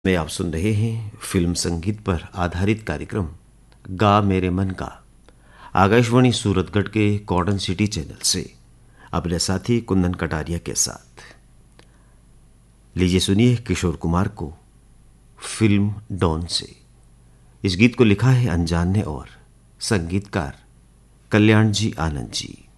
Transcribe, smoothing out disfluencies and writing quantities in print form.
में आप सुन रहे हैं फिल्म संगीत पर आधारित कार्यक्रम गा मेरे मन का आकाशवाणी सूरतगढ़ के कॉर्डन सिटी चैनल से अपने साथी कुंदन कटारिया के साथ। लीजिए सुनिए किशोर कुमार को फिल्म डॉन से। इस गीत को लिखा है अनजान ने और संगीतकार कल्याण जी आनंद जी।